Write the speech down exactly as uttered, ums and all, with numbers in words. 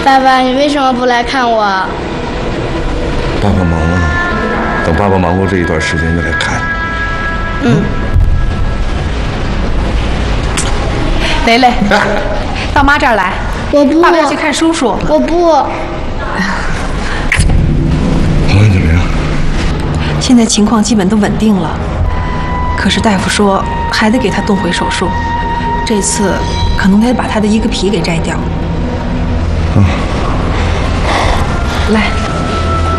爸爸，你为什么不来看我？ 爸爸忙啊，等爸爸忙过这一段时间再来看。 嗯。 蕾蕾，到妈这儿来。 我不。 爸爸要去看叔叔。 我不。 黄文怎么样？ 现在情况基本都稳定了，可是大夫说还得给他动回手术，这次可能得把他的一个脾给摘掉。 嗯。 来。